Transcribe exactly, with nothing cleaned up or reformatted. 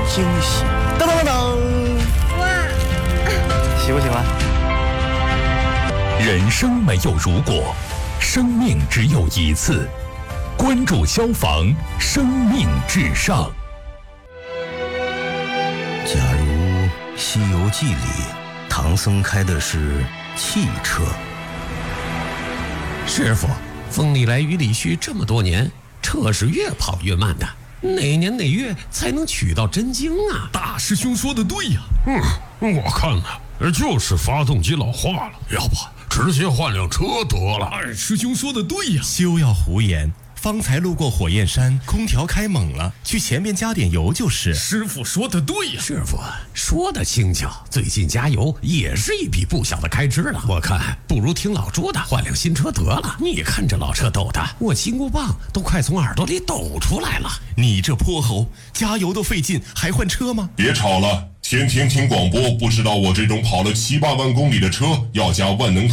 惊喜。当当当当！哇，喜不喜欢？ 人生没有如果，生命只有一次。关注消防，生命至上。 假如《西游记》里唐僧开的是汽车， 师傅，风里来雨里去这么多年，车是越跑越慢的，哪年哪月才能取到真经啊？ 大师兄说的对呀。 嗯，我看呢，就是发动机老化了，要不直接换辆车得了。 二师兄说的对呀。 休要胡言，方才路过火焰山，空调开猛了，去前面加点油就是。 师傅说的对呀。 师傅说的轻巧，最近加油也是一笔不小的开支了。我看不如听老朱的，换辆新车得了。你看这老车抖的，我金箍棒都快从耳朵里抖出来了。 你这泼猴，加油都费劲，还换车吗？ 别吵了，天天听广播，不知道我这种跑了七八万公里的车要加万能